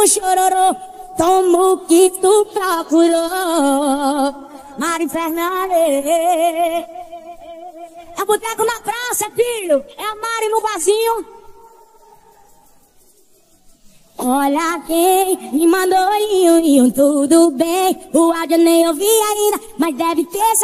no chororô. Toma o que tu procurou. Mari Fernandes. É boteco na praça, filho. É a Mari no barzinho. Olha quem me mandou tudo bem. O áudio nem ouvi ainda, mas deve ter